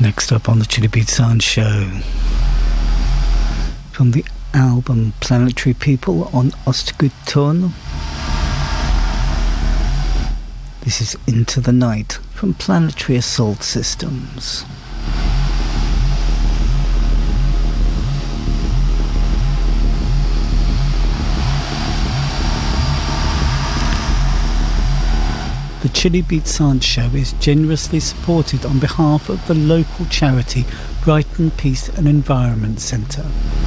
Next up on the Chili Beat Sound Show, from the album Planetary People on Ostgutturn, this is Into the Night from Planetary Assault Systems. The Chili Beat Sound Show is generously supported on behalf of the local charity Brighton Peace and Environment Centre.